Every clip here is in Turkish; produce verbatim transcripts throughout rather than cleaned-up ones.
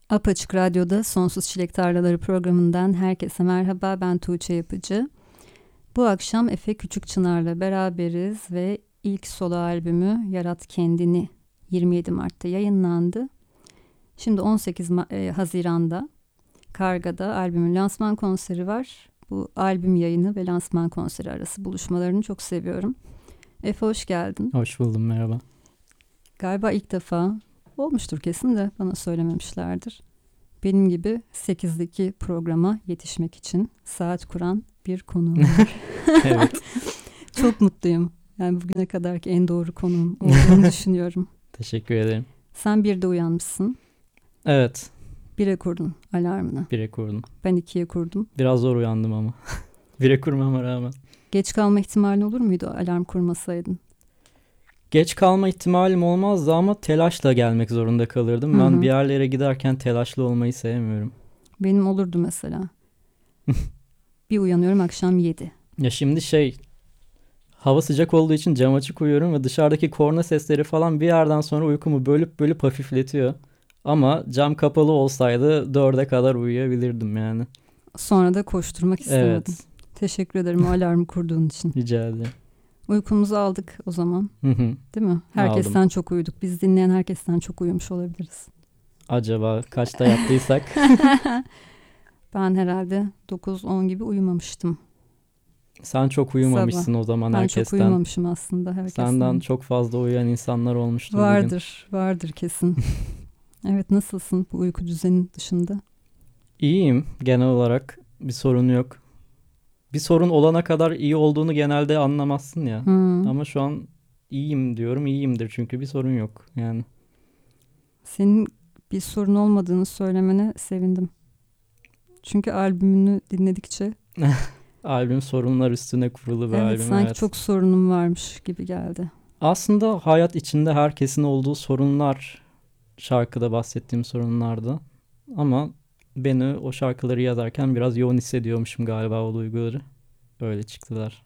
Apaçık Radyo'da Sonsuz Çilek Tarlaları programından herkese merhaba, ben Tuğçe Yapıcı. Bu akşam Efe Küçükçınar'la beraberiz ve ilk solo albümü Yarat Kendini yirmi yedi Mart'ta yayınlandı. Şimdi on sekiz Haziran'da Karga'da albümün lansman konseri var. Bu albüm yayını ve lansman konseri arası buluşmalarını çok seviyorum. Efe hoş geldin. Hoş buldum, merhaba. Galiba ilk defa olmuştur kesin de bana söylememişlerdir. Benim gibi sekizdeki programa yetişmek için saat kuran bir konuğum var. Evet. Çok mutluyum. Yani bugüne kadarki en doğru konuğum olduğunu düşünüyorum. Teşekkür ederim. Sen birde uyanmışsın. Evet. Bire kurdun alarmını. Bire kurdum. Ben ikiye kurdum. Biraz zor uyandım ama. Bire kurmama rağmen. Geç kalma ihtimalin olur muydu alarm kurmasaydın? Geç kalma ihtimalim olmazdı ama telaşla gelmek zorunda kalırdım. Hı hı. Ben bir yerlere giderken telaşlı olmayı sevmiyorum. Benim olurdu mesela. Bir uyanıyorum akşam yedi. Ya şimdi şey, hava sıcak olduğu için cam açık uyuyorum ve dışarıdaki korna sesleri falan bir yerden sonra uykumu bölüp bölüp hafifletiyor. Ama cam kapalı olsaydı dörde kadar uyuyabilirdim yani. Sonra da koşturmak istemedim. Evet. Teşekkür ederim o alarmı kurduğun için. Rica ederim. Uykumuzu aldık o zaman. Hı hı. Değil mi? Herkesten Aldım. çok uyuduk. Biz dinleyen herkesten çok uyumuş olabiliriz. Acaba kaçta yattıysak? Ben herhalde dokuz on gibi uyumamıştım. Sen çok uyumamışsın Sabah. o zaman Ben herkesten. çok uyumamışım aslında herkesten. Senden çok fazla uyuyan insanlar olmuştur Vardır, bugün. vardır kesin. Evet, nasılsın bu uyku düzenin dışında? İyiyim genel olarak, bir sorun yok. Bir sorun olana kadar iyi olduğunu genelde anlamazsın ya. Hmm. Ama şu an iyiyim diyorum, iyiyimdir çünkü bir sorun yok yani. Senin bir sorun olmadığını söylemene sevindim. Çünkü albümünü dinledikçe Albüm sorunlar üstüne kurulu bir evet, albüm. sanki Evet. çok sorunum varmış gibi geldi. Aslında hayat içinde herkesin olduğu sorunlar, şarkıda bahsettiğim sorunlardı. Ama beni o şarkıları yazarken biraz yoğun hissediyormuşum galiba o duyguları. Öyle çıktılar.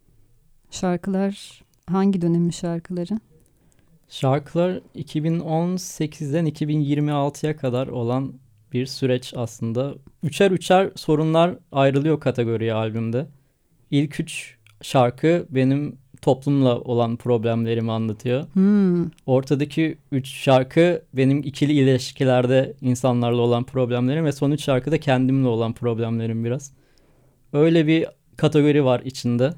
Şarkılar hangi dönemin şarkıları? Şarkılar iki bin on sekizden iki bin yirmi altıya kadar olan bir süreç aslında. Üçer üçer sorunlar ayrılıyor kategoriye albümde. İlk üç şarkı benim toplumla olan problemlerimi anlatıyor. Hmm. Ortadaki üç şarkı benim ikili ilişkilerde insanlarla olan problemlerim ve son üç şarkı da kendimle olan problemlerim biraz. Öyle bir kategori var içinde.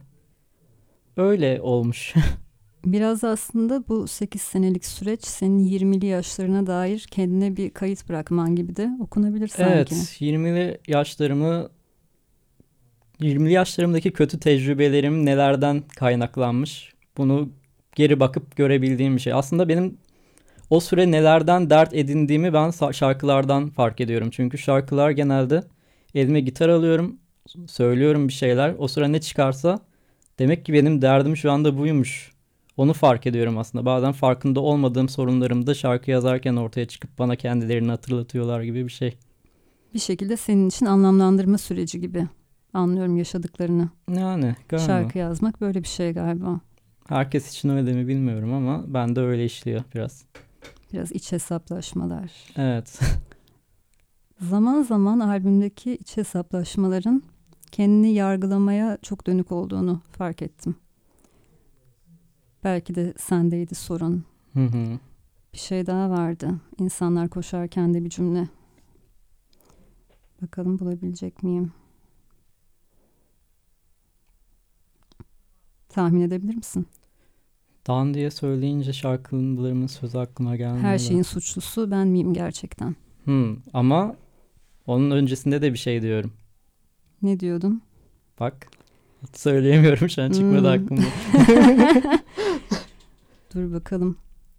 Öyle olmuş. Biraz aslında bu sekiz senelik süreç senin yirmili yaşlarına dair kendine bir kayıt bırakman gibi de okunabilir sanki. Evet, yirmili yaşlarımı yirmili yaşlarımdaki kötü tecrübelerim nelerden kaynaklanmış? Bunu geri bakıp görebildiğim bir şey. Aslında benim o süre nelerden dert edindiğimi ben şarkılardan fark ediyorum. Çünkü şarkılar genelde elime gitar alıyorum, söylüyorum bir şeyler. O sıra ne çıkarsa demek ki benim derdim şu anda buymuş. Onu fark ediyorum aslında. Bazen farkında olmadığım sorunlarım da şarkı yazarken ortaya çıkıp bana kendilerini hatırlatıyorlar gibi bir şey. Bir şekilde senin için anlamlandırma süreci gibi anlıyorum yaşadıklarını. Yani galiba. Şarkı yazmak böyle bir şey galiba. Herkes için öyle mi bilmiyorum ama bende öyle işliyor biraz. Biraz iç hesaplaşmalar. Evet. Zaman zaman albümdeki iç hesaplaşmaların kendini yargılamaya çok dönük olduğunu fark ettim. Belki de sendeydi sorun. Hı hı. Bir şey daha vardı. İnsanlar koşarken de bir cümle. Bakalım bulabilecek miyim? Tahmin edebilir misin? Dan diye söyleyince şarkılarımın sözü aklıma gelmedi. Her şeyin suçlusu ben miyim gerçekten? Hmm, ama onun öncesinde de bir şey diyorum. Ne diyordum? Bak. Hiç söyleyemiyorum şu an, çıkmadı Hmm. aklımda. Dur bakalım.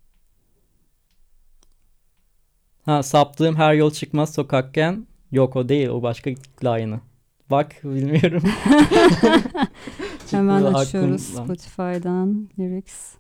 Ha, saptığım her yol çıkmaz sokakken. Yok, o değil, o başka line'ı. Bak, bilmiyorum. Hemen Çıkmadı açıyoruz aklımdan. Spotify'dan lyrics.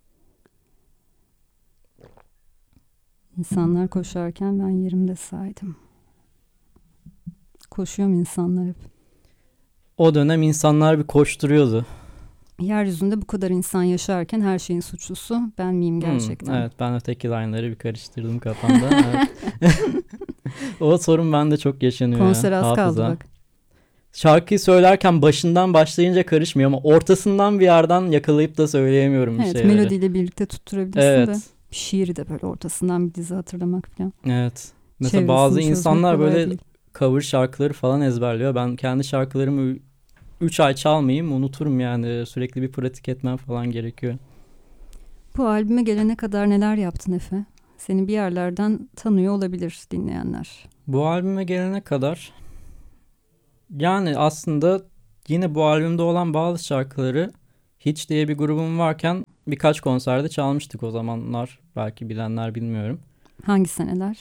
İnsanlar koşarken ben yerimde saydım. Koşuyor mu insanlar hep? O dönem insanlar bir koşturuyordu. Yeryüzünde bu kadar insan yaşarken her şeyin suçlusu ben miyim gerçekten? Hmm, evet, ben öteki line'ları bir karıştırdım kafamda. Evet. O sorun bende çok yaşanıyor Konser ya. az kaldı Hafıza. bak. Şarkıyı söylerken başından başlayınca karışmıyor ama ortasından bir yerden yakalayıp da söyleyemiyorum bir Evet, şeyleri. melodiyle birlikte tutturabilirsin Evet. de. Şiiri de böyle ortasından bir dizi hatırlamak falan. Evet. Mesela Çevresini bazı çözmek insanlar kolay böyle değil. cover şarkıları falan ezberliyor. Ben kendi şarkılarımı üç ay çalmayayım, unuturum yani. Sürekli bir pratik etmem falan gerekiyor. Bu albüme gelene kadar neler yaptın Efe? Seni bir yerlerden tanıyor olabilir dinleyenler. Bu albüme gelene kadar yani aslında yine bu albümde olan bazı şarkıları Hiç diye bir grubum varken birkaç konserde çalmıştık o zamanlar. Belki bilenler bilmiyorum. Hangi seneler?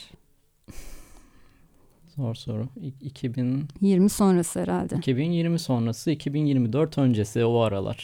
Zor soru. İ- iki bin, yirmi sonrası herhalde. iki bin yirmi sonrası, iki bin yirmi dört öncesi o aralar.